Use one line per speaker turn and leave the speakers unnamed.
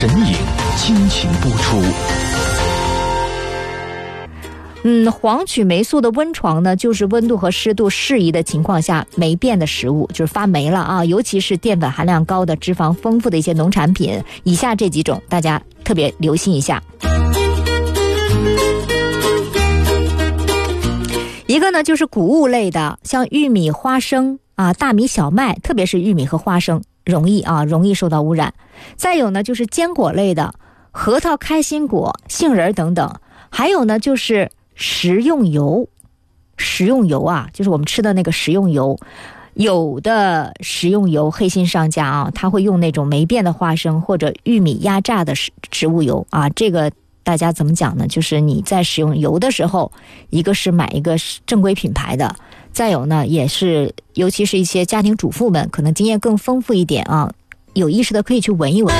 神影倾情播出。
黄曲霉素的温床呢，就是温度和湿度适宜的情况下霉变的食物，就是发霉了啊，尤其是淀粉含量高的、脂肪丰富的一些农产品。以下这几种大家特别留心一下。一个呢就是谷物类的，像玉米、花生啊、大米、小麦，特别是玉米和花生容易受到污染。再有呢就是坚果类的，核桃、开心果、杏仁等等。还有呢就是食用油啊，就是我们吃的那个食用油。有的食用油黑心商家啊，他会用那种霉变的花生或者玉米压榨的植物油啊，这个大家怎么讲呢？就是你在使用油的时候，一个是买一个正规品牌的，再有呢也是尤其是一些家庭主妇们可能经验更丰富一点啊，有意识的可以去闻一闻。